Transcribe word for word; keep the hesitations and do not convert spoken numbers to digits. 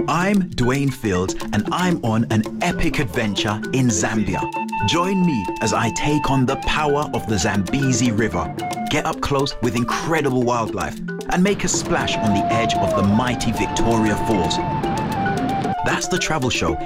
I'm Dwayne Fields and I'm on an epic adventure in Zambia. Join me as I take on the power of the Zambezi River, get up close with incredible wildlife, and make a splash on the edge of the mighty Victoria Falls. That's the travel show